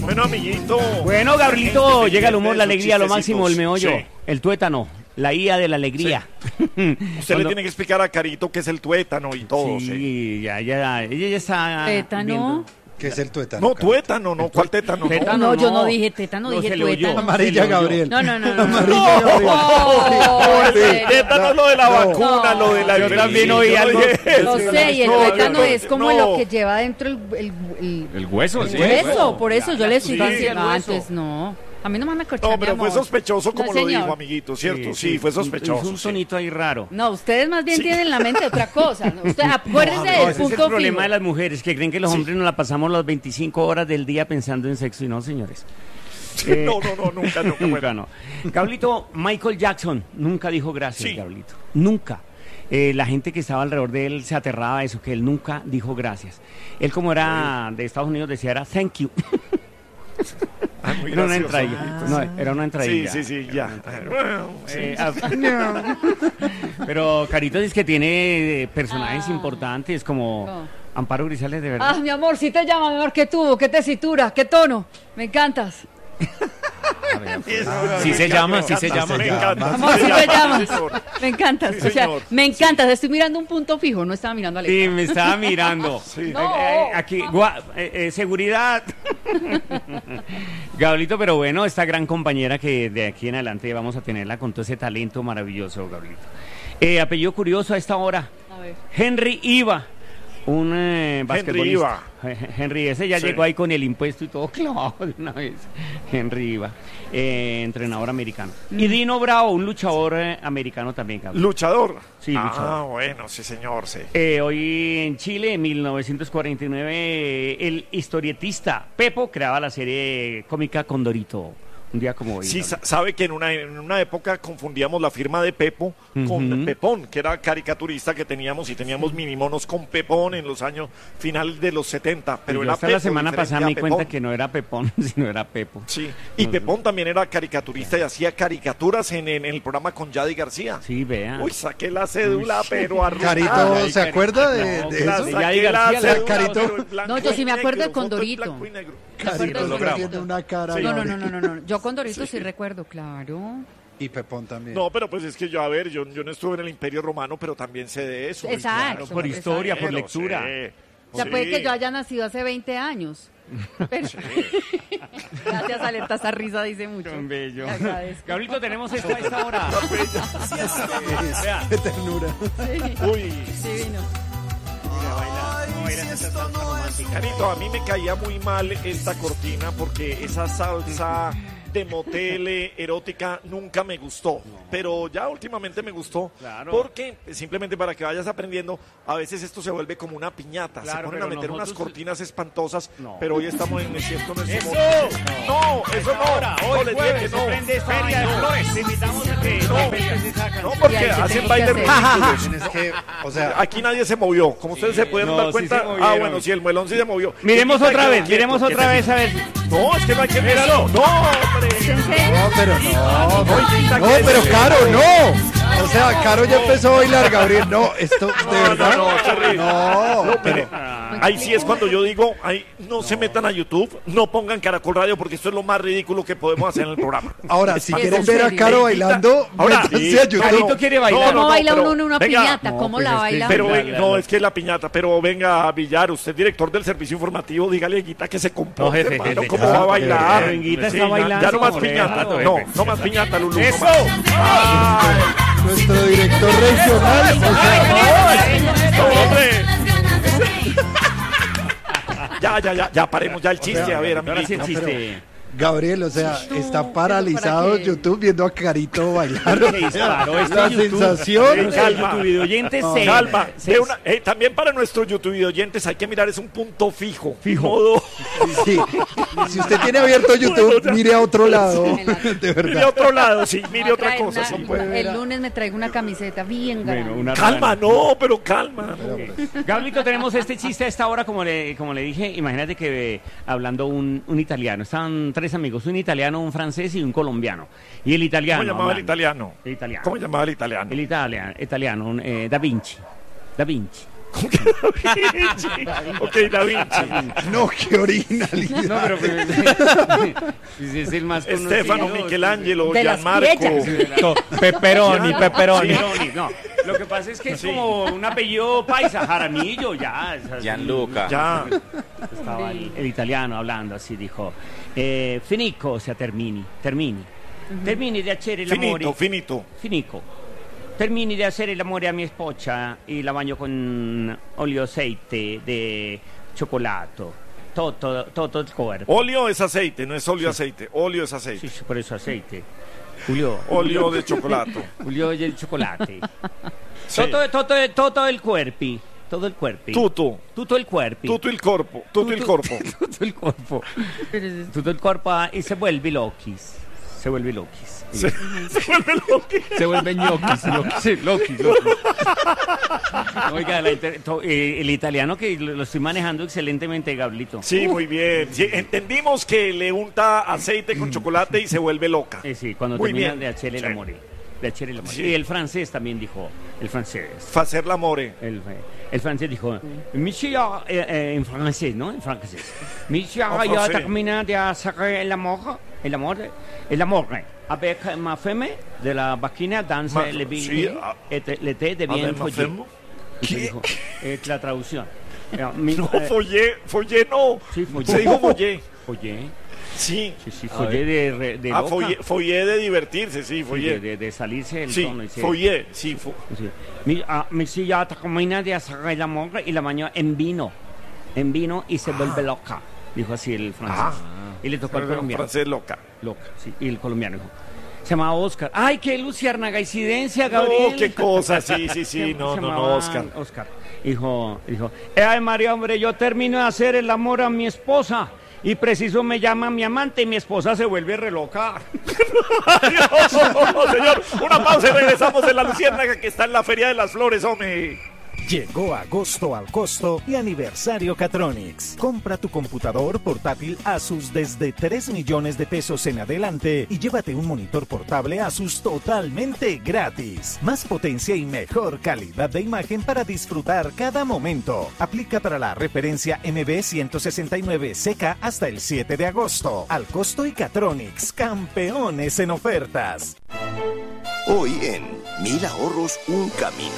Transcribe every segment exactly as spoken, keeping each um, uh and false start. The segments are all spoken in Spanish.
Bueno, amiguito. Bueno, Gabrielito, llega el humor, la alegría, lo máximo, el meollo. Sí. El tuétano, la I A de la alegría. Sí. Usted Cuando... le tiene que explicar a Carito qué es el tuétano y todo. Sí, sí. ya, ya, ella ya está ¿Tuétano? viendo. ¿Qué es el tuétano? No, tuétano, no. ¿Cuál tétano? Tétano, No, yo no. no dije tétano, No, dije se le oyó. tuétano. Amarilla, Se le oyó. Gabriel. No, no, no, no. Amarilla, Gabriel. No, en El serio. tétano es lo de la No. vacuna, lo de la Yo enfermedad. también oí Yo algo. dije eso. Lo sé, y el No, tuétano no, es como no. lo que lleva dentro el... el, el, El hueso, el sí. hueso, por eso yo le estoy sí, diciendo el hueso. antes, no. A mí no me van a cortar, No, mi pero fue amor. sospechoso como No, lo señor. dijo, amiguito, ¿cierto? Sí, fue Hizo sospechoso. un sí. sonito ahí raro. No, ustedes más bien Sí. tienen en la mente otra cosa. Usted, acuérdense No, del ese es el punto problema fijo. de las mujeres, que creen que los hombres nos la pasamos las veinticinco horas del día pensando en sexo, y no, señores. Eh, No, no, no, nunca, nunca. Nunca, bueno. no. Gablito, Michael Jackson nunca dijo gracias, Sí. Gablito. Nunca. Eh, la gente que estaba alrededor de él se aterraba de eso, que él nunca dijo gracias. Él, como era de Estados Unidos, decía era thank you. Ah, muy Era una gracioso, entradilla. amiguito. No, era una Sí, entradilla. sí, sí, ya. Bueno, sí. Eh, ah, pero Carito dice que tiene eh, personajes Ah. importantes como No. Amparo Grisales, de verdad. Ah, mi amor, si te llama, mi amor, ¿qué tuvo? ¿Qué tesitura? ¿Qué tono? Me encantas. Sí se llama, sí se Me llama. encanta. Amor, sí si se te llama, llamas. señor. Me encantas. Sí, o sea, señor. me encantas. Estoy mirando un punto fijo, no estaba mirando a la Sí, me estaba mirando. Sí. No. Eh, eh, aquí, gua- eh, eh, seguridad. Gabrielito, pero bueno, esta gran compañera que de aquí en adelante vamos a tenerla con todo ese talento maravilloso, Gabrielito. Eh, apellido curioso a esta hora, A ver. Henry Iva, un eh, basquetbolista. Iva. Eh, Henry, ese ya Sí. llegó ahí con el impuesto y todo clavado de una vez. Henry Iva, eh, entrenador americano. Y Dino Bravo, un luchador eh, americano también, Gabrielito. Luchador. Sí, Ah, luchador. bueno, sí, señor, sí. Eh, hoy en Chile, en mil novecientos cuarenta y nueve, eh, el historietista Pepo creaba la serie cómica Condorito. Un día como hoy. Sí, ¿no? sa- sabe que en una, en una época confundíamos la firma de Pepo con Ujú. Pepón, que era caricaturista que teníamos y teníamos minimonos con Pepón en los años finales de los setenta. Pero Y yo era hasta la Pepo, semana diferente pasada me a di cuenta Pepón. que no era Pepón, sino era Pepo. Sí, y No, Pepón también era caricaturista y hacía caricaturas en, en el programa con Yadi García. Sí, vea. Uy, saqué la cédula, pero arruinada. Carito, ¿se acuerda de, No, de La eso? de saqué Yadi la García, la cédula, Carito. pero en blanco No, yo sí y me acuerdo de negro, foto en Condorito. blanco y negro. Carito lo le grabo. tiene una cara. Sí. No, no, Gabriel. no, no, no, no. Yo Condorito sí recuerdo, claro. Y Pepón también. No, pero pues es que yo, a ver, yo, yo no estuve en el Imperio Romano, pero también sé de eso. Exacto. Claro, por historia, por Pero lectura. sí, O sea, sí. puede que yo haya nacido hace veinte años. Pero... Gracias, Alerta, esa risa dice mucho. Tan bello. Le agradezco. Gabrielito, tenemos esta a esta hora. Vea. Qué ternura. Sí, Uy, divino. Mira, baila. No, baila esta salsa romántica. Carito, a mí me caía muy mal esta cortina porque esa salsa de motel eh, erótica nunca me gustó, pero ya últimamente me gustó, Claro. porque simplemente para que vayas aprendiendo, a veces esto se vuelve como una piñata, se Claro, ponen a pero meter unas nosotros- cortinas espantosas, No. pero hoy estamos en el cierto en ese ¡Eso! momento. No, eso no, Ahora, no, hoy les dije jueves que se no. prende esta Ay, vaina de no. flores. Te invitamos a que No. de repente se sacan. No, Y porque ahí se hacen tengo que bailes hacer. ridículos. Tienes que, o sea, Aquí nadie se movió, como ustedes se pueden No, dar sí cuenta. se Ah, movieron. bueno, sí, el muelón sí se movió. Miremos ¿Quién quita otra que vez, quieto? miremos ¿Quién otra se- vez, a ver. No, es que no hay que mirarlo. No, hombre. ¿Es en serio? no, pero no. Oye, quita No, que pero se- Caro, no. O sea, Caro ya empezó a bailar, Gabriel. No, esto, de No, verdad. no, no, terrible. No, No, pero. mire, ahí sí es cuando yo digo, ahí no, se metan a YouTube, no pongan Caracol Radio porque esto es lo más ridículo que podemos hacer en el programa. Ahora, si ¿Es quieren en ver a serio? Caro bailando, Ahora, métanse sí, a YouTube. Carito quiere bailar. No, ¿Cómo no, baila pero- uno en una venga. piñata? No, ¿Cómo pues la es que- baila Pero uno? Claro, ven- claro. no, es que es la piñata, pero venga, Villar, usted director del servicio informativo, dígale a Guita que se comporte, No, jefe, hermano, jefe, ¿cómo ya, va a bailar? pero Guita Sí, está bailando, ya no más hombre, piñata, déjalo, no, jefe. no más piñata, Lulú. no ¡Eso! más. Ay, Nuestro director regional. O sea, no, hombre. Ya, ya, ya, ya, paremos ya el chiste, a ver, Ahora sí el amiguito. chiste. Gabriel, o sea, está ¿para paralizado qué? YouTube viendo a Carito bailar. Se disparó este La YouTube. sensación. Nuestro Calma. YouTube video oyente se... Calma, se- de una- eh, también para nuestros YouTube oyentes hay que mirar, es un punto fijo. Fijo. Modo, Sí. Si usted tiene abierto YouTube, mire a otro lado. De mire a verdad. otro lado, sí, mire Voy a otra traer cosa. una- Sí. puede ver el a- lunes me traigo una camiseta bien Bueno, grande. una Calma, rana. no, pero calma. Gablito, tenemos este chiste a esta hora, como le, como le dije. Imagínate que eh, hablando un, un italiano, estaban tres amigos, un italiano, un francés y un colombiano. Y el italiano. ¿Cómo llamaba el hablando. italiano? El italiano. ¿Cómo llamaba el italiano? El italiano, italiano un, eh, Da Vinci. Da Vinci. ¿Cómo que Da Vinci? Ok, Da Vinci. No, qué originalidad. No, pero pues, pues, es el más conocido. Estefano, Michelangelo, De las Gianmarco. piedras. Pepperoni, pepperoni. Pepperoni, no. Lo que pasa es que es como un apellido paisa, Jaramillo, ya. esas- Gianluca. Ya. Estaba el, el italiano hablando así, dijo, eh, finico, o sea, termini, termini. Termini di hacer el amore. Finito, finito. Finico. Termini di hacer el amore a mi esposa y la baño con olio aceite de chocolate. Todo, todo, todo el cuerpo. Óleo es aceite, no es óleo aceite. Óleo es aceite. Sí, sí, por eso aceite. Julio. Óleo de chocolate. Julio y el chocolate. Sí. Todo, todo, todo el cuerpo. Todo el cuerpo. Tutto. Tutto il cuerpo. Tutto il corpo. Tutto il corpo. Tutto il corpo. Tutto il corpo ah, y se vuelve loquis. Se vuelve loquis. Se, se vuelve loco. Se vuelve ñoquis. ñoquis, sí, loquis, loquis. Oiga, la inter- to- eh, el italiano que lo, lo estoy manejando excelentemente, Gablito. Sí, muy bien. Sí, entendimos que le unta aceite con chocolate y se vuelve loca. Eh, sí, cuando Muy terminan bien. de hacer el Sí. amor. De hacer el amor. Sí. Y el francés también dijo, el francés. Facer l'amore. El, el francés dijo, Monsieur, eh, eh, en francés, ¿no? En francés. Monsieur, En ya francés. termina de hacer el amor, el amor, el amor, avec ma femme de la vagina dans Ma- le sí, bien, ah. et le té de bien Avec ma follé. femme. Y se ¿Qué? dijo, eh, la traducción. Eh, mi- No, eh, follé, follé no. sí, follé. Se dijo follé. Follé. Sí. Sí, sí, follé de, re- de Ah, loca. follé, follé de divertirse, sí, Sí, de, follé. de- de salirse del Sí, tono. y se- follé, sí. fo- Sí. Mi, ah, mi silla termina de hacer el amor y la bañó en vino. En vino y se vuelve loca. Dijo así el francés. Y le tocó al colombiano. Francés loca. Loca, sí. Y el colombiano dijo. Se llamaba Oscar. ¡Ay, qué luciérnaga incidencia, No, Gabriel! qué cosa, sí, sí, sí. Se- No, se no, no, llamaba Oscar. Oscar. Dijo, dijo, "Eh, ay, María, hombre, yo termino de hacer el amor a mi esposa. Y preciso me llama mi amante y mi esposa se vuelve re loca. Adiós, señor. Una pausa y regresamos en la Luciérnaga que está en la Feria de las Flores, hombre. Llegó agosto al costo y aniversario Catronics. Compra tu computador portátil Asus desde tres millones de pesos en adelante y llévate un monitor portable Asus totalmente gratis. Más potencia y mejor calidad de imagen para disfrutar cada momento. Aplica para la referencia M B ciento sesenta y nueve C K hasta el siete de agosto. Al costo y Catronics, campeones en ofertas. Hoy en Mil Ahorros, un camino.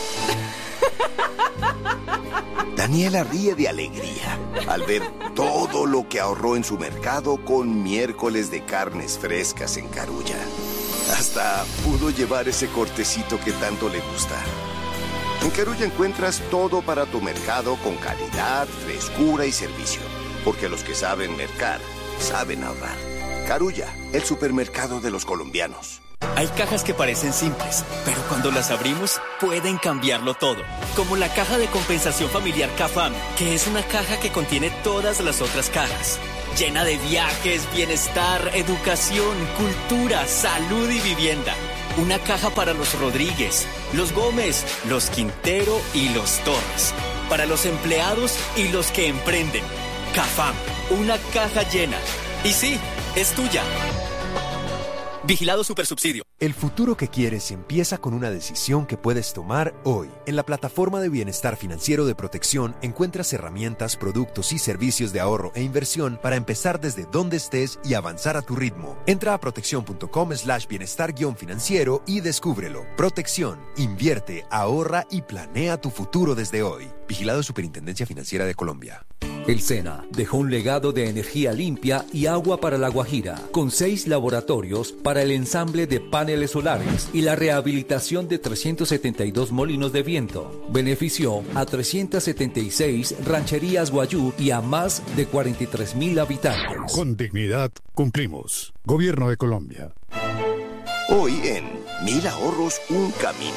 Daniela ríe de alegría al ver todo lo que ahorró en su mercado con miércoles de carnes frescas en Carulla. Hasta pudo llevar ese cortecito que tanto le gusta. En Carulla encuentras todo para tu mercado con calidad, frescura y servicio. Porque los que saben mercar, saben ahorrar. Carulla, el supermercado de los colombianos. Hay cajas que parecen simples, pero cuando las abrimos pueden cambiarlo todo. Como la caja de compensación familiar CAFAM, que es una caja que contiene todas las otras cajas. Llena de viajes, bienestar, educación, cultura, salud y vivienda. Una caja para los Rodríguez, los Gómez, los Quintero y los Torres. Para los empleados y los que emprenden. CAFAM, una caja llena. Y sí, es tuya. Vigilado Supersubsidio. El futuro que quieres empieza con una decisión que puedes tomar hoy. En la plataforma de bienestar financiero de Protección encuentras herramientas, productos y servicios de ahorro e inversión para empezar desde donde estés y avanzar a tu ritmo. Entra a protección.com slash bienestar guión financiero y descúbrelo. Protección, invierte, ahorra y planea tu futuro desde hoy. Vigilado Superintendencia Financiera de Colombia. El SENA dejó un legado de energía limpia y agua para La Guajira, con seis laboratorios para el ensamble de paneles solares y la rehabilitación de trescientos setenta y dos molinos de viento. Benefició a trescientas setenta y seis rancherías guayú y a más de cuarenta y tres mil habitantes. Con dignidad cumplimos. Gobierno de Colombia. Hoy en Mil Ahorros, un camino.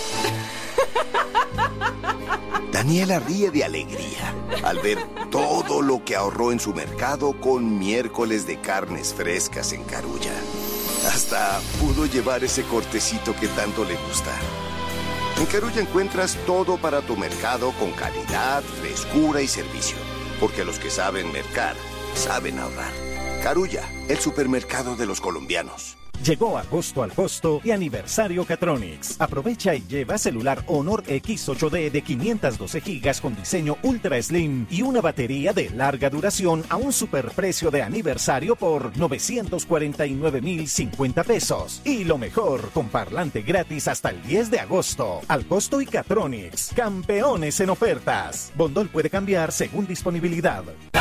Daniela ríe de alegría al ver todo lo que ahorró en su mercado con miércoles de carnes frescas en Carulla. Hasta pudo llevar ese cortecito que tanto le gusta. En Carulla encuentras todo para tu mercado con calidad, frescura y servicio. Porque los que saben mercar, saben ahorrar. Carulla, el supermercado de los colombianos. Llegó agosto al costo y aniversario Catronics. Aprovecha y lleva celular Honor X ocho D de quinientos doce gigas con diseño Ultra Slim y una batería de larga duración a un superprecio de aniversario por novecientos cuarenta y nueve mil cincuenta pesos. Y lo mejor, con parlante gratis hasta el diez de agosto. Al costo y Catronics, campeones en ofertas. Bondol puede cambiar según disponibilidad.